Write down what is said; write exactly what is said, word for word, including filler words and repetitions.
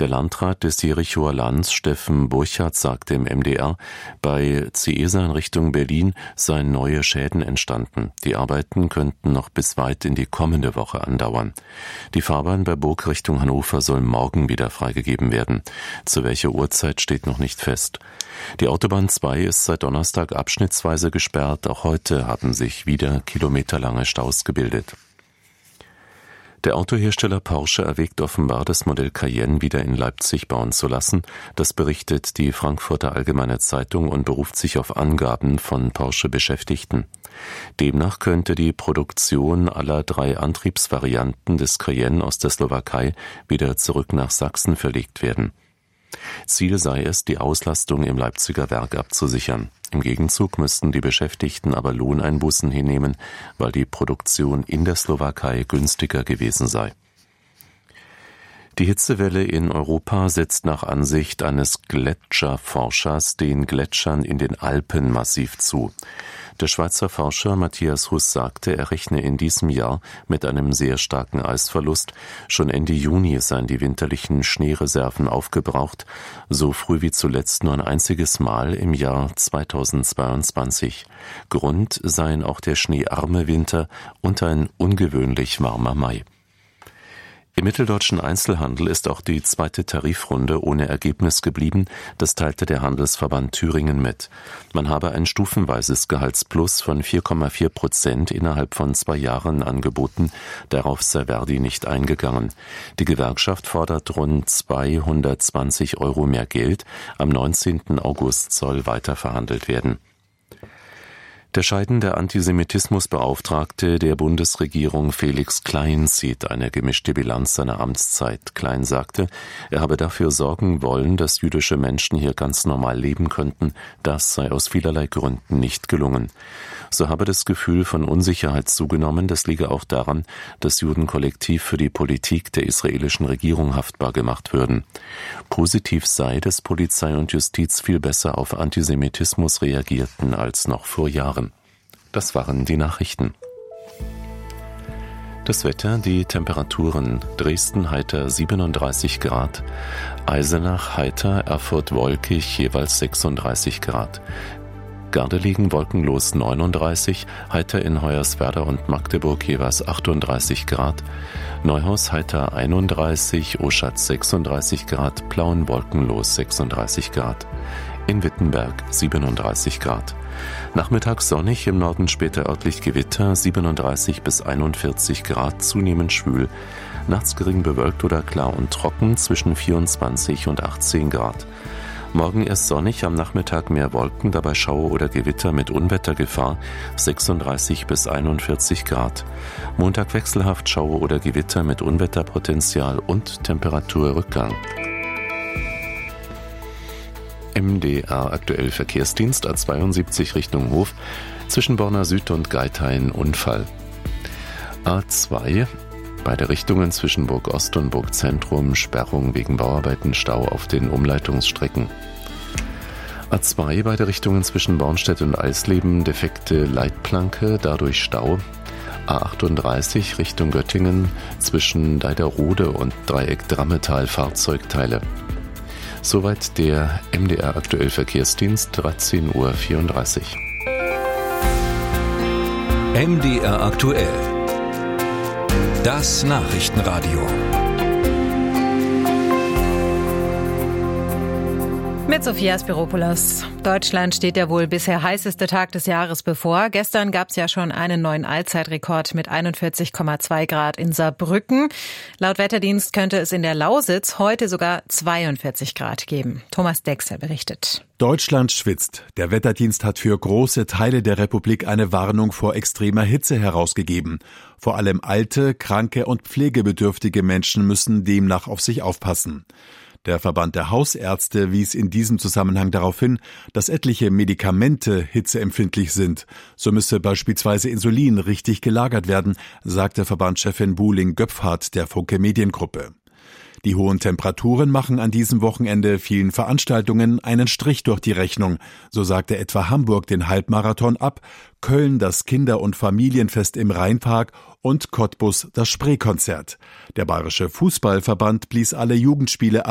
Der Landrat des Jerichoer Lands, Steffen Burchardt, sagte im M D R, bei Ciesa in Richtung Berlin seien neue Schäden entstanden. Die Arbeiten könnten noch bis weit in die kommende Woche andauern. Die Fahrbahn bei Burg Richtung Hannover soll morgen wieder freigegeben werden. Zu welcher Uhrzeit steht noch nicht fest. Die Autobahn zwei ist seit Donnerstag abschnittsweise gesperrt. Auch heute haben sich wieder kilometerlange Staus gebildet. Der Autohersteller Porsche erwägt offenbar, das Modell Cayenne wieder in Leipzig bauen zu lassen. Das berichtet die Frankfurter Allgemeine Zeitung und beruft sich auf Angaben von Porsche-Beschäftigten. Demnach könnte die Produktion aller drei Antriebsvarianten des Cayenne aus der Slowakei wieder zurück nach Sachsen verlegt werden. Ziel sei es, die Auslastung im Leipziger Werk abzusichern. Im Gegenzug müssten die Beschäftigten aber Lohneinbußen hinnehmen, weil die Produktion in der Slowakei günstiger gewesen sei. Die Hitzewelle in Europa setzt nach Ansicht eines Gletscherforschers den Gletschern in den Alpen massiv zu. Der Schweizer Forscher Matthias Huss sagte, er rechne in diesem Jahr mit einem sehr starken Eisverlust. Schon Ende Juni seien die winterlichen Schneereserven aufgebraucht, so früh wie zuletzt nur ein einziges Mal im Jahr zweitausendzweiundzwanzig. Grund seien auch der schneearme Winter und ein ungewöhnlich warmer Mai. Im mitteldeutschen Einzelhandel ist auch die zweite Tarifrunde ohne Ergebnis geblieben, das teilte der Handelsverband Thüringen mit. Man habe ein stufenweises Gehaltsplus von vier Komma vier Prozent innerhalb von zwei Jahren angeboten, darauf sei Verdi nicht eingegangen. Die Gewerkschaft fordert rund zweihundertzwanzig Euro mehr Geld, am neunzehnten August soll weiter verhandelt werden. Der scheidende Antisemitismusbeauftragte der Bundesregierung Felix Klein zieht eine gemischte Bilanz seiner Amtszeit. Klein sagte, er habe dafür sorgen wollen, dass jüdische Menschen hier ganz normal leben könnten. Das sei aus vielerlei Gründen nicht gelungen. So habe das Gefühl von Unsicherheit zugenommen. Das liege auch daran, dass Juden kollektiv für die Politik der israelischen Regierung haftbar gemacht würden. Positiv sei, dass Polizei und Justiz viel besser auf Antisemitismus reagierten als noch vor Jahren. Das waren die Nachrichten. Das Wetter, die Temperaturen: Dresden heiter siebenunddreißig Grad, Eisenach heiter, Erfurt wolkig jeweils sechsunddreißig Grad, Gardelegen wolkenlos neununddreißig, heiter in Hoyerswerda und Magdeburg jeweils achtunddreißig Grad, Neuhaus heiter einunddreißig, Oschatz sechsunddreißig Grad, Plauen wolkenlos sechsunddreißig Grad, in Wittenberg siebenunddreißig Grad. Nachmittags sonnig, im Norden später örtlich Gewitter, siebenunddreißig bis einundvierzig Grad, zunehmend schwül. Nachts gering bewölkt oder klar und trocken, zwischen vierundzwanzig und achtzehn Grad. Morgen erst sonnig, am Nachmittag mehr Wolken, dabei Schauer oder Gewitter mit Unwettergefahr, sechsunddreißig bis einundvierzig Grad. Montag wechselhaft Schauer oder Gewitter mit Unwetterpotenzial und Temperaturrückgang. M D R aktuell Verkehrsdienst A zweiundsiebzig Richtung Hof, zwischen Borna Süd und Geithain Unfall. A zwei, beide Richtungen zwischen Burg Ost und Burg Zentrum, Sperrung wegen Bauarbeiten, Stau auf den Umleitungsstrecken. A zwei, beide Richtungen zwischen Bornstedt und Eisleben, defekte Leitplanke, dadurch Stau. A achtunddreißig Richtung Göttingen, zwischen Deiderode und Dreieck Drammetal, Fahrzeugteile. Soweit der M D R aktuell Verkehrsdienst, dreizehn Uhr vierunddreißig. M D R aktuell. Das Nachrichtenradio. Mit Sophia Spiropoulos. Deutschland steht der wohl bisher heißeste Tag des Jahres bevor. Gestern gab es ja schon einen neuen Allzeitrekord mit einundvierzig Komma zwei Grad in Saarbrücken. Laut Wetterdienst könnte es in der Lausitz heute sogar zweiundvierzig Grad geben. Thomas Dexter berichtet. Deutschland schwitzt. Der Wetterdienst hat für große Teile der Republik eine Warnung vor extremer Hitze herausgegeben. Vor allem alte, kranke und pflegebedürftige Menschen müssen demnach auf sich aufpassen. Der Verband der Hausärzte wies in diesem Zusammenhang darauf hin, dass etliche Medikamente hitzeempfindlich sind. So müsse beispielsweise Insulin richtig gelagert werden, sagte Verbandschefin Buhling-Göpfhardt der Funke Mediengruppe. Die hohen Temperaturen machen an diesem Wochenende vielen Veranstaltungen einen Strich durch die Rechnung. So sagte etwa Hamburg den Halbmarathon ab, Köln das Kinder- und Familienfest im Rheinpark und Cottbus das Spreekonzert. Der Bayerische Fußballverband blies alle Jugendspiele